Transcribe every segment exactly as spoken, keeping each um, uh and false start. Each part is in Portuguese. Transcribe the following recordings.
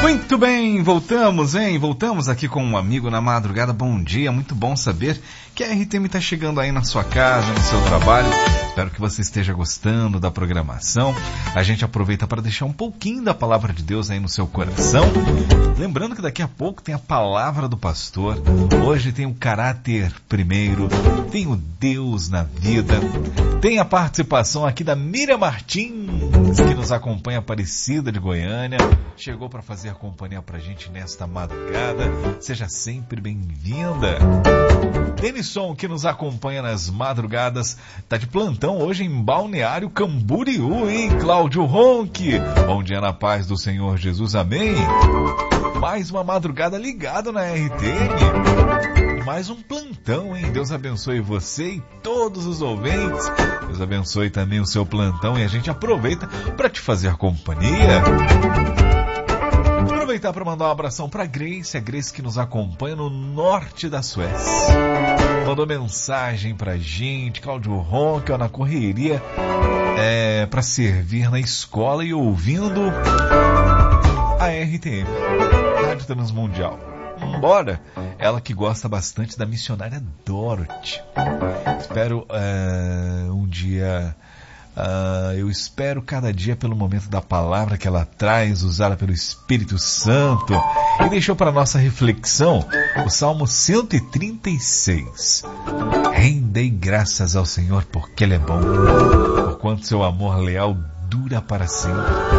Muito bem, voltamos, hein? Voltamos aqui com um amigo na madrugada. Bom dia, muito bom saber que a R T M está chegando aí na sua casa, no seu trabalho. Espero que você esteja gostando da programação. A gente aproveita para deixar um pouquinho da palavra de Deus aí no seu coração. Lembrando que daqui a pouco tem a palavra do pastor. Hoje tem o caráter primeiro, tem o Deus na vida. Tem a participação aqui da Miriam Martins, que nos acompanha, Aparecida de Goiânia. Chegou para fazer companhia pra gente nesta madrugada. Seja sempre bem-vinda. Denison, que nos acompanha nas madrugadas, tá de plantão hoje em Balneário Camboriú, hein? Cláudio Ronque, bom dia na paz do Senhor Jesus, amém. Mais uma madrugada ligada na R T M. Mais um plantão, hein? Deus abençoe você e todos os ouvintes. Deus abençoe também o seu plantão e a gente aproveita para te fazer companhia. Aproveitar para mandar um abração para Grace, a Grace que nos acompanha no norte da Suécia. Mandou mensagem pra gente, Cláudio Ronque, ó, na correria, é, para servir na escola e ouvindo a R T M, Rádio Transmundial. Embora ela que gosta bastante da missionária Dorothy. Espero é, um dia... Uh, eu espero cada dia pelo momento da palavra que ela traz, usada pelo Espírito Santo. E deixou para nossa reflexão o Salmo cento e trinta e seis. Rendei graças ao Senhor porque Ele é bom, porquanto seu amor leal dura para sempre.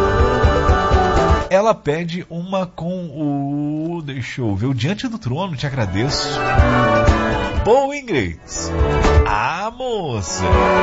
Ela pede uma com o... Deixa eu ver. O Diante do Trono, te agradeço. Bom inglês. Ah, moça.